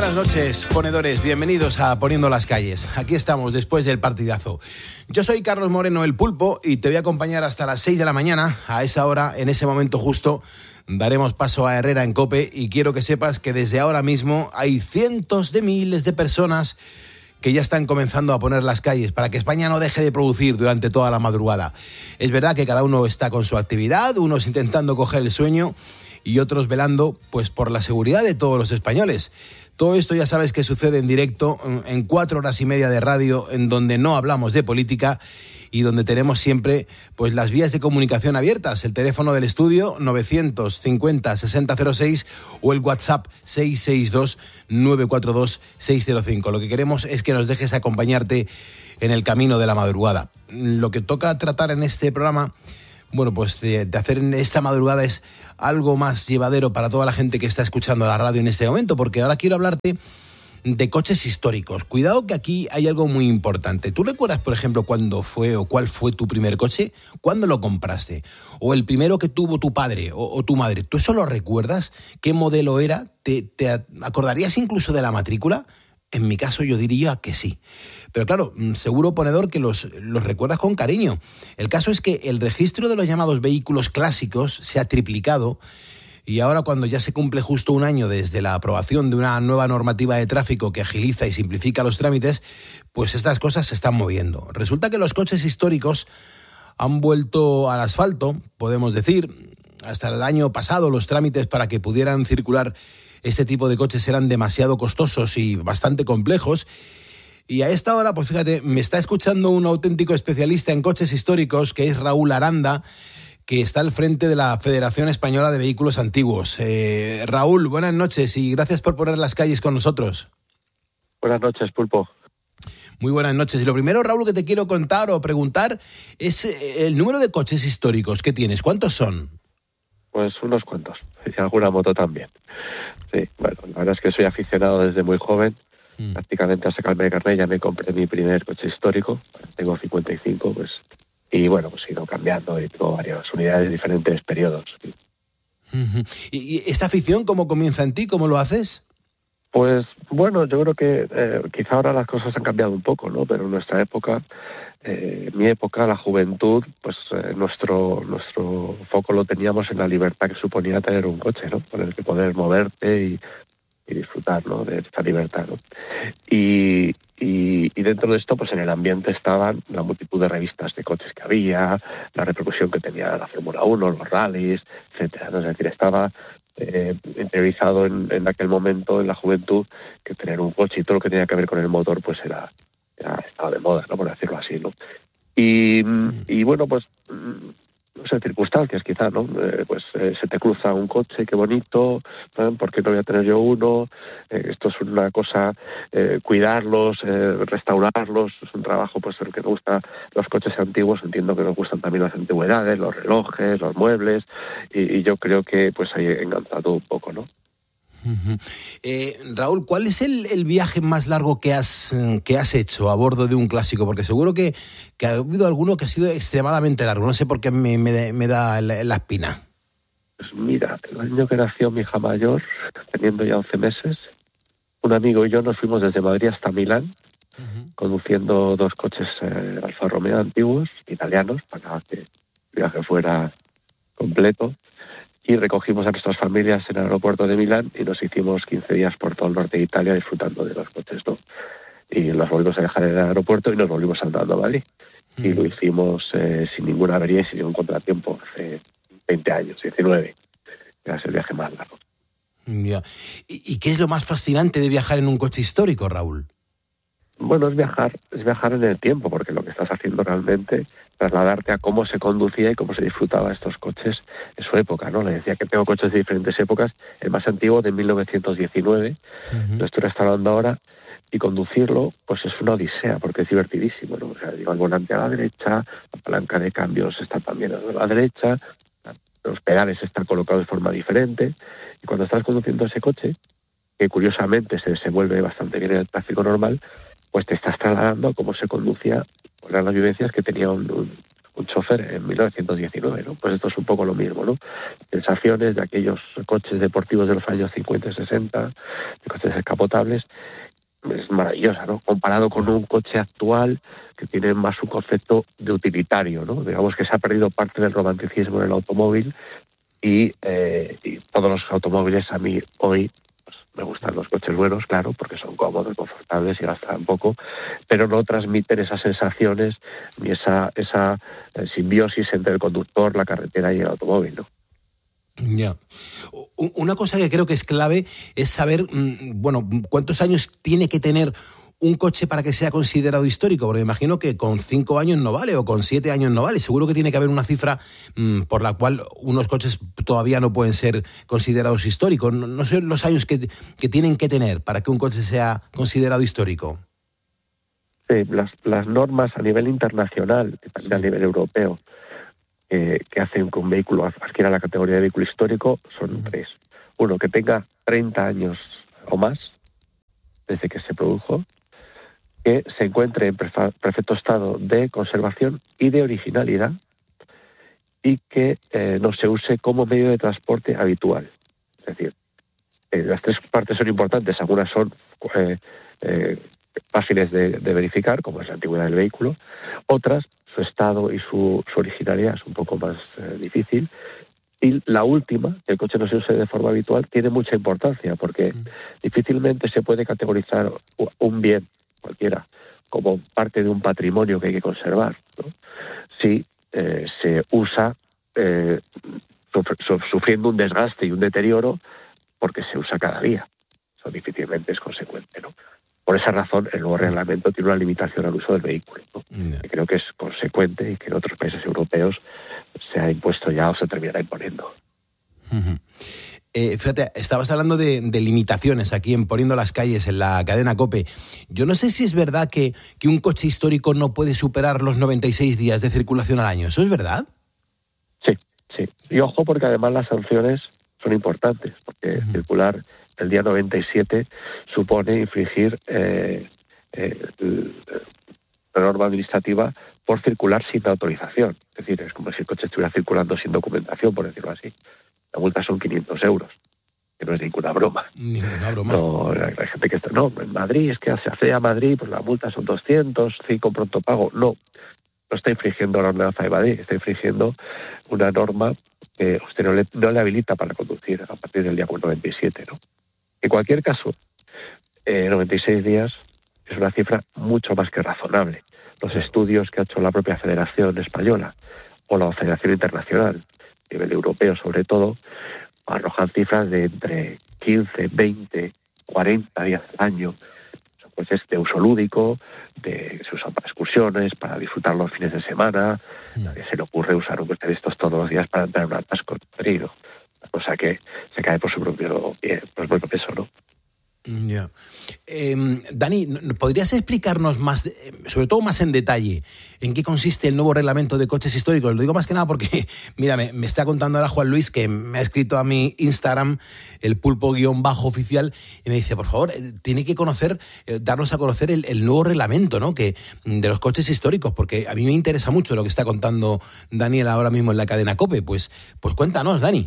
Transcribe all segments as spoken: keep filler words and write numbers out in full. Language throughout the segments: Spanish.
buenas noches, ponedores. Bienvenidos a Poniendo las Calles. Aquí estamos después del partidazo. Yo soy Carlos Moreno, el Pulpo, y te voy a acompañar hasta las seis de la mañana. A esa hora, en ese momento justo, daremos paso a Herrera en COPE, y quiero que sepas que desde ahora mismo hay cientos de miles de personas que ya están comenzando a poner las calles para que España no deje de producir durante toda la madrugada. Es verdad que cada uno está con su actividad, unos intentando coger el sueño y otros velando pues por la seguridad de todos los españoles. Todo esto ya sabes que sucede en directo, en cuatro horas y media de radio, en donde no hablamos de política y donde tenemos siempre pues las vías de comunicación abiertas, el teléfono del estudio novecientos cincuenta sesenta cero seis o el WhatsApp seis seis dos nueve cuatro dos seis cero cinco. Lo que queremos es que nos dejes acompañarte en el camino de la madrugada. Lo que toca tratar en este programa, bueno, pues de, de hacer en esta madrugada es algo más llevadero para toda la gente que está escuchando la radio en este momento, porque ahora quiero hablarte de coches históricos. Cuidado que aquí hay algo muy importante. ¿Tú recuerdas, por ejemplo, cuándo fue o cuál fue tu primer coche? ¿Cuándo lo compraste? ¿O el primero que tuvo tu padre o, o tu madre? ¿Tú eso lo recuerdas? ¿Qué modelo era? ¿Te, te acordarías incluso de la matrícula? En mi caso yo diría que sí. Pero claro, seguro, ponedor, que los, los recuerdas con cariño. El caso es que el registro de los llamados vehículos clásicos se ha triplicado. Y ahora, cuando ya se cumple justo un año desde la aprobación de una nueva normativa de tráfico que agiliza y simplifica los trámites, pues estas cosas se están moviendo. Resulta que los coches históricos han vuelto al asfalto, podemos decir. Hasta el año pasado los trámites para que pudieran circular este tipo de coches eran demasiado costosos y bastante complejos. Y a esta hora, pues fíjate, me está escuchando un auténtico especialista en coches históricos, que es Raúl Aranda, que está al frente de la Federación Española de Vehículos Antiguos. Eh, Raúl, buenas noches y gracias por poner las calles con nosotros. Buenas noches, Pulpo. Muy buenas noches. Y lo primero, Raúl, que te quiero contar o preguntar es el número de coches históricos que tienes. ¿Cuántos son? Pues unos cuantos, y alguna moto también. Sí, bueno, la verdad es que soy aficionado desde muy joven. Mm. Prácticamente a sacarme de carnet ya me compré mi primer coche histórico. Tengo cincuenta y cinco, pues... Y bueno, pues he ido cambiando y tengo varias unidades de diferentes periodos. Uh-huh. ¿Y esta afición cómo comienza en ti? ¿Cómo lo haces? Pues bueno, yo creo que eh, quizá ahora las cosas han cambiado un poco, ¿no? Pero en nuestra época, eh, mi época, la juventud, pues eh, nuestro nuestro foco lo teníamos en la libertad que suponía tener un coche, ¿no? Con el que poder moverte y, y disfrutar, ¿no? De esta libertad, ¿no? Y, y, y dentro de esto, pues en el ambiente estaban la multitud de revistas de coches que había, la repercusión que tenía la Fórmula uno, los rallies, etcétera, ¿no? Es decir, estaba eh, interiorizado en, en aquel momento, en la juventud, que tener un coche y todo lo que tenía que ver con el motor, pues era, era estaba de moda, ¿no? Por decirlo así, ¿no? Y, y bueno, pues... no sé, circunstancias quizá, ¿no? Eh, pues eh, se te cruza un coche, qué bonito, ¿no? ¿Por qué no voy a tener yo uno? Eh, esto es una cosa, eh, cuidarlos, eh, restaurarlos, es un trabajo, pues el que nos gusta los coches antiguos, entiendo que nos gustan también las antigüedades, los relojes, los muebles, y, y yo creo que pues ahí he enganchado un poco, ¿no? Uh-huh. Eh, Raúl, ¿cuál es el, el viaje más largo que has, que has hecho a bordo de un clásico? Porque seguro que, que ha habido alguno que ha sido extremadamente largo. No sé por qué me, me, me da la, la espina. Pues mira, el año que nació mi hija mayor, teniendo ya once meses, un amigo y yo nos fuimos desde Madrid hasta Milán, uh-huh. conduciendo dos coches eh, Alfa Romeo antiguos, italianos, para que el viaje fuera completo. Y recogimos a nuestras familias en el aeropuerto de Milán y nos hicimos quince días por todo el norte de Italia disfrutando de los coches, ¿no? Y los volvimos a dejar en el aeropuerto y nos volvimos andando a Madrid. Mm. Y lo hicimos eh, sin ninguna avería y sin ningún contratiempo, hace veinte años, diecinueve. Era el viaje más largo. Ya. ¿Y, ¿Y qué es lo más fascinante de viajar en un coche histórico, Raúl? Bueno, es viajar, es viajar en el tiempo, porque lo que estás haciendo realmente trasladarte a cómo se conducía y cómo se disfrutaba estos coches en su época, ¿no? Le decía que tengo coches de diferentes épocas, el más antiguo de mil novecientos diecinueve, uh-huh. lo estoy restaurando ahora, y conducirlo, pues es una odisea, porque es divertidísimo, ¿no? O sea, digo, el volante a la derecha, la palanca de cambios está también a la derecha, los pedales están colocados de forma diferente, y cuando estás conduciendo ese coche, que curiosamente se desenvuelve bastante bien en el tráfico normal, pues te estás trasladando a cómo se conducía, eran las vivencias que tenía un, un, un chofer en mil novecientos diecinueve, ¿no? Pues esto es un poco lo mismo, ¿no? Sensaciones de aquellos coches deportivos de los años cincuenta y sesenta, de coches descapotables, es maravillosa, ¿no? Comparado con un coche actual que tiene más un concepto de utilitario, ¿no? Digamos que se ha perdido parte del romanticismo en el automóvil y, eh, y todos los automóviles a mí hoy pues, me gustan los coches buenos, claro, porque son cómodos, confortables y gastan poco, pero no transmiten esas sensaciones ni esa, esa eh, simbiosis entre el conductor, la carretera y el automóvil, ¿no? Ya. Una cosa que creo que es clave es saber, bueno, cuántos años tiene que tener un coche para que sea considerado histórico, porque me imagino que con cinco años no vale o con siete años no vale. Seguro que tiene que haber una cifra mmm, por la cual unos coches todavía no pueden ser considerados históricos. No, no sé los años que, que tienen que tener para que un coche sea considerado histórico. Sí, las, las normas a nivel internacional, también a nivel europeo, Eh, que hacen que un vehículo adquiera la categoría de vehículo histórico son uh-huh. tres. Uno, que tenga treinta años o más desde que se produjo, que se encuentre en perfecto estado de conservación y de originalidad y que eh, no se use como medio de transporte habitual. Es decir, eh, las tres partes son importantes, algunas son eh, eh, fáciles de, de verificar, como es la antigüedad del vehículo, otras su estado y su, su originalidad es un poco más eh, difícil. Y la última, que el coche no se use de forma habitual, tiene mucha importancia, porque mm. difícilmente se puede categorizar un bien cualquiera como parte de un patrimonio que hay que conservar, ¿no? Si eh, se usa eh, sufriendo un desgaste y un deterioro porque se usa cada día. Eso difícilmente es consecuente, ¿no? Por esa razón, el nuevo reglamento tiene una limitación al uso del vehículo, ¿no? Yeah. Que creo que es consecuente y que en otros países europeos se ha impuesto ya o se terminará imponiendo. Uh-huh. Eh, fíjate, estabas hablando de, de limitaciones aquí en Poniendo las Calles, en la cadena COPE. Yo no sé si es verdad que, que un coche histórico no puede superar los noventa y seis días de circulación al año. ¿Eso es verdad? Sí, sí. Y ojo, porque además las sanciones son importantes, porque uh-huh. circular el día noventa y siete supone infringir eh, eh, la norma administrativa por circular sin autorización. Es decir, es como si el coche estuviera circulando sin documentación, por decirlo así. La multa son quinientos euros, que no es ninguna broma. Ninguna broma. No, hay gente que está, no, en Madrid, es que se hace a Madrid, pues la multa son doscientos, cinco pronto pago. No, no está infringiendo la ordenanza de Madrid, está infringiendo una norma que usted no le, no le habilita para conducir a partir del día noventa y siete, ¿no? En cualquier caso, eh, noventa y seis días es una cifra mucho más que razonable. Los sí. estudios que ha hecho la propia Federación Española o la Federación Internacional, a nivel europeo sobre todo, arrojan cifras de entre quince, veinte, cuarenta días al año. Son coches de uso lúdico, de, se usan para excursiones, para disfrutar los fines de semana. Sí. Nadie se le ocurre usar un coche de estos todos los días para entrar en un atasco perdido. Cosa que se cae por su propio, por su propio peso, ¿no? Ya. Yeah. Eh, Dani, ¿podrías explicarnos más, sobre todo más en detalle, en qué consiste el nuevo reglamento de coches históricos? Lo digo más que nada porque, mira, me, me está contando ahora Juan Luis, que me ha escrito a mi Instagram, el pulpo-oficial, y me dice, por favor, tiene que conocer, eh, darnos a conocer el, el nuevo reglamento, ¿no? Que, de los coches históricos, porque a mí me interesa mucho lo que está contando Daniel ahora mismo en la cadena COPE. Pues, pues cuéntanos, Dani.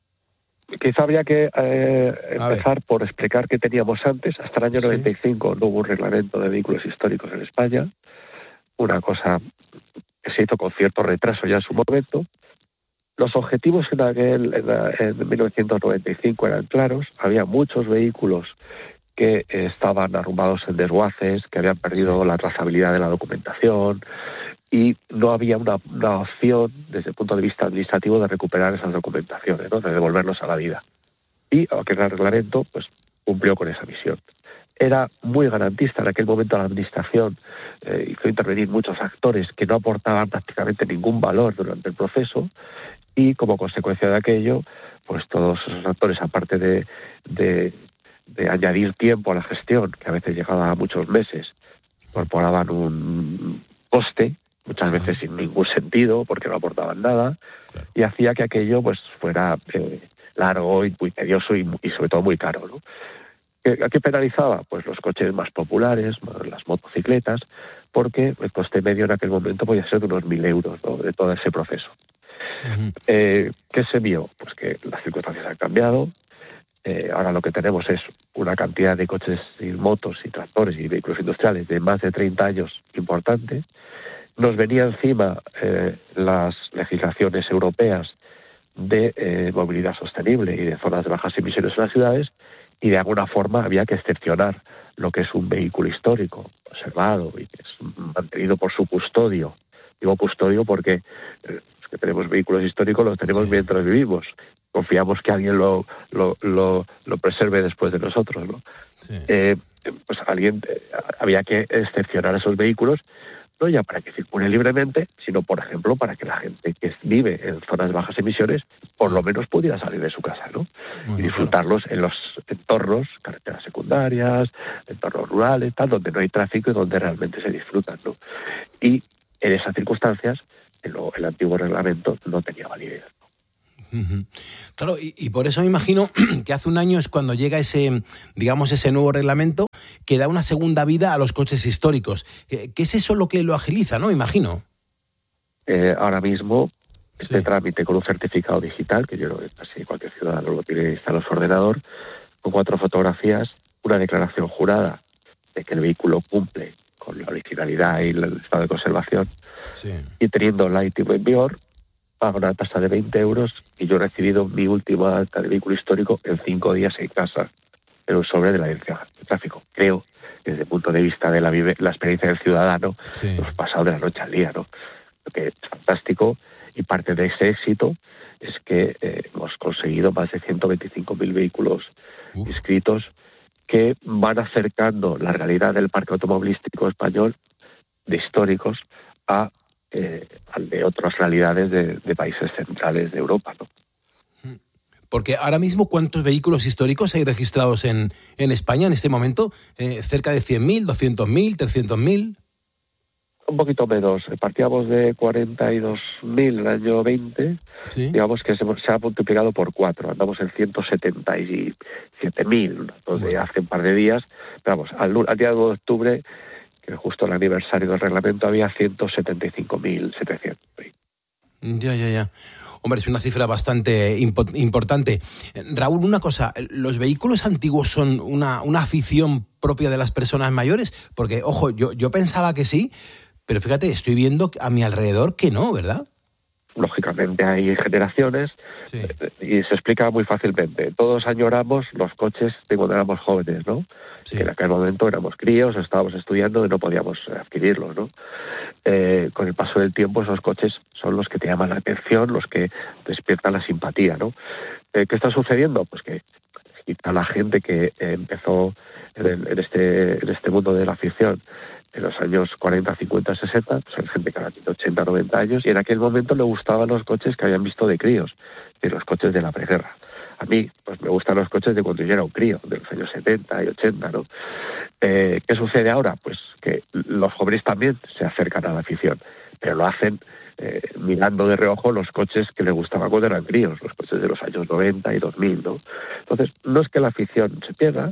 Quizá habría que eh, empezar por explicar qué teníamos antes. Hasta el año noventa y cinco sí. no hubo un reglamento de vehículos históricos en España. Una cosa que se hizo con cierto retraso ya en su momento. Los objetivos en, aquel, en, la, en mil novecientos noventa y cinco eran claros. Había muchos vehículos que eh, estaban arrumbados en desguaces, que habían perdido sí. la trazabilidad de la documentación, y no había una, una opción desde el punto de vista administrativo de recuperar esas documentaciones, ¿no? De devolverlos a la vida. Y aquel reglamento pues cumplió con esa misión. Era muy garantista. En aquel momento la administración eh, hizo intervenir muchos actores que no aportaban prácticamente ningún valor durante el proceso, y como consecuencia de aquello, pues todos esos actores, aparte de, de, de añadir tiempo a la gestión, que a veces llegaba a muchos meses, incorporaban un coste, muchas veces sin ningún sentido, porque no aportaban nada, claro. y hacía que aquello pues fuera eh, largo y muy tedioso y, y sobre todo muy caro, ¿no? ¿qué, ¿a qué penalizaba? Pues los coches más populares, las motocicletas, porque el coste medio en aquel momento podía ser de unos mil euros, ¿no?, de todo ese proceso. Uh-huh. Eh, ¿Qué se vio? Pues que las circunstancias han cambiado. Eh, ahora lo que tenemos es una cantidad de coches y motos y tractores y vehículos industriales de más de treinta años importante. Nos venía encima eh, las legislaciones europeas de eh, movilidad sostenible y de zonas de bajas emisiones en las ciudades, y de alguna forma había que excepcionar lo que es un vehículo histórico, conservado y que es mantenido por su custodio. Digo custodio porque eh, los que tenemos vehículos históricos los tenemos sí. mientras vivimos. Confiamos que alguien lo, lo, lo, lo preserve después de nosotros, ¿no? Sí. Eh, pues alguien eh, había que excepcionar esos vehículos, no ya para que circulen libremente, sino, por ejemplo, para que la gente que vive en zonas de bajas emisiones por lo menos pudiera salir de su casa, ¿no? Bueno, y disfrutarlos claro. en los entornos, carreteras secundarias, entornos rurales, tal, donde no hay tráfico y donde realmente se disfrutan, ¿no? Y en esas circunstancias, el, el antiguo reglamento no tenía validez. Uh-huh. Claro, y, y por eso me imagino que hace un año es cuando llega ese, digamos, ese nuevo reglamento que da una segunda vida a los coches históricos. ¿Qué, qué es eso lo que lo agiliza, no? Me imagino. Eh, ahora mismo, este sí. trámite con un certificado digital, que yo creo que casi cualquier ciudadano lo tiene instalado en su ordenador, con cuatro fotografías, una declaración jurada de que el vehículo cumple con la originalidad y el estado de conservación, sí. y teniendo la I T V en vigor, pago una tasa de veinte euros y yo he recibido mi última acta de vehículo histórico en cinco días en casa, en un sobre de la dirección de tráfico. Creo que desde el punto de vista de la, vive, la experiencia del ciudadano, sí. hemos pasado de la noche al día, ¿no? Lo que es fantástico, y parte de ese éxito es que eh, hemos conseguido más de ciento veinticinco mil vehículos Uf. inscritos que van acercando la realidad del parque automovilístico español de históricos a Eh, al de otras realidades de, de países centrales de Europa, ¿no? Porque ahora mismo, ¿cuántos vehículos históricos hay registrados en, en España en este momento? Eh, ¿Cerca de cien mil, doscientos mil, trescientos mil? Un poquito menos. Partíamos de cuarenta y dos mil en el año veinte. ¿Sí? Digamos que se, se ha multiplicado por cuatro. Andamos en ciento setenta y siete mil, bueno. de hace un par de días. Pero vamos, al, al día dos de octubre, justo el aniversario del reglamento, había ciento setenta y cinco mil setecientos. Ya, ya, ya. Hombre, es una cifra bastante impo- importante. Raúl, una cosa, ¿los vehículos antiguos son una, una afición propia de las personas mayores? Porque, ojo, yo, yo pensaba que sí, pero fíjate, estoy viendo a mi alrededor que no, ¿verdad? Lógicamente hay generaciones, sí. y se explica muy fácilmente. Todos añoramos los coches de cuando éramos jóvenes, ¿no? Sí. Que en aquel momento éramos críos, estábamos estudiando y no podíamos adquirirlos, ¿no? Eh, con el paso del tiempo esos coches son los que te llaman la atención, los que despiertan la simpatía, ¿no? Eh, ¿Qué está sucediendo? Pues que quizá la gente que eh, empezó en, el, en, este, en este mundo de la afición en los años cuarenta, cincuenta, sesenta, pues hay gente que ahora tiene ochenta, noventa años, y en aquel momento le gustaban los coches que habían visto de críos, de los coches de la preguerra. A mí, pues me gustan los coches de cuando yo era un crío, de los años setenta y ochenta, ¿no? Eh, ¿Qué sucede ahora? Pues que los jóvenes también se acercan a la afición, pero lo hacen eh, mirando de reojo los coches que les gustaban cuando eran críos, los coches de los años noventa y dos mil, ¿no? Entonces, no es que la afición se pierda,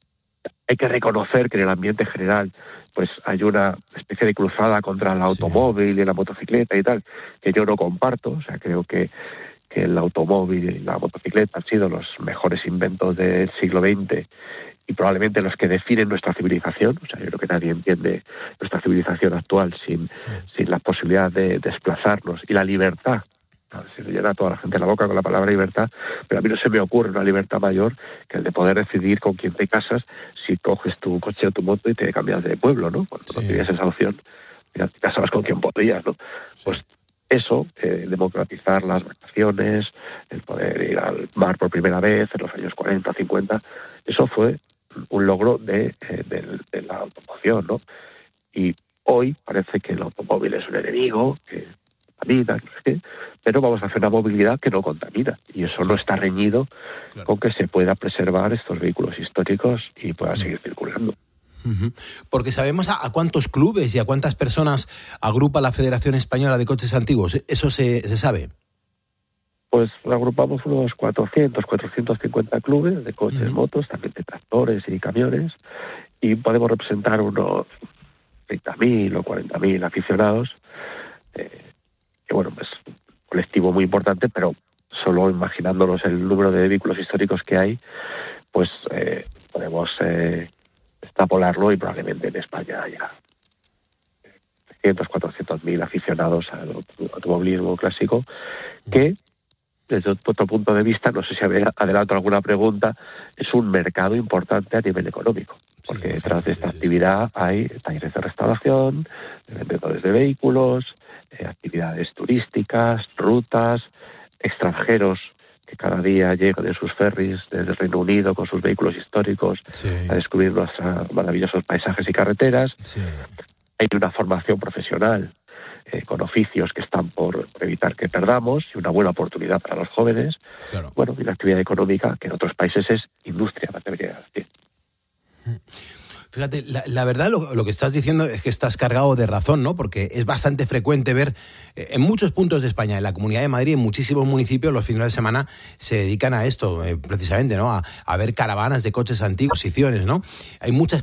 hay que reconocer que en el ambiente general pues hay una especie de cruzada contra el automóvil sí. y la motocicleta y tal, que yo no comparto. O sea, creo que, que el automóvil y la motocicleta han sido los mejores inventos del siglo veinte y probablemente los que definen nuestra civilización. O sea, yo creo que nadie entiende nuestra civilización actual sin, sí. sin la posibilidad de desplazarnos y la libertad. Se le llena a toda la gente la boca con la palabra libertad, pero a mí no se me ocurre una libertad mayor que el de poder decidir con quién te casas si coges tu coche o tu moto y te cambias de pueblo, ¿no? Cuando sí. no tenías esa opción, ya te casabas con quien podías, ¿no? Sí. Pues eso, eh, democratizar las vacaciones, el poder ir al mar por primera vez en los años cuarenta, cincuenta, eso fue un logro de, eh, de, de la automoción, ¿no? Y hoy parece que el automóvil es un enemigo, que contamina, no sé qué, pero vamos a hacer una movilidad que no contamina, y eso no está reñido claro. con que se pueda preservar estos vehículos históricos y puedan seguir circulando. Uh-huh. Porque sabemos a, a cuántos clubes y a cuántas personas agrupa la Federación Española de Coches Antiguos. ¿Eso se, se sabe? Pues agrupamos unos cuatrocientos, cuatrocientos cincuenta clubes de coches, uh-huh. motos, también de tractores y camiones, y podemos representar unos treinta mil o cuarenta mil aficionados, eh, que bueno, es un colectivo muy importante, pero solo imaginándonos el número de vehículos históricos que hay, pues eh, podemos eh, extrapolarlo y probablemente en España haya trescientos, cuatrocientos mil aficionados al automovilismo clásico, que desde otro punto de vista, no sé si adelanto alguna pregunta, es un mercado importante a nivel económico, porque sí, detrás de esta sí, actividad sí. hay talleres de restauración, vendedores de vehículos, eh, actividades turísticas, rutas, extranjeros que cada día llegan en sus ferries desde el Reino Unido con sus vehículos históricos sí. a descubrir nuestros maravillosos paisajes y carreteras. Sí. Hay una formación profesional eh, con oficios que están por evitar que perdamos y una buena oportunidad para los jóvenes. Claro. Bueno, y una actividad económica que en otros países es industria, me atrevería a decir. Fíjate, la, la verdad lo, lo que estás diciendo es que estás cargado de razón, ¿no? Porque es bastante frecuente ver eh, en muchos puntos de España, en la Comunidad de Madrid, en muchísimos municipios, los fines de semana se dedican a esto, eh, precisamente, ¿no? A, a ver caravanas de coches antiguos, posiciones, ¿no? Hay muchas